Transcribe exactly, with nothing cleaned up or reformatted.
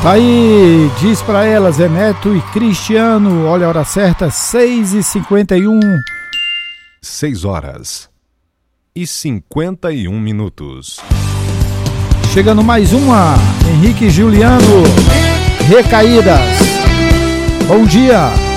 Tá aí, diz pra elas, é Neto e Cristiano. Olha a hora certa, seis e cinquenta e um. seis horas e cinquenta e um minutos. Chegando mais uma, Henrique e Juliano, Recaídas. Bom dia.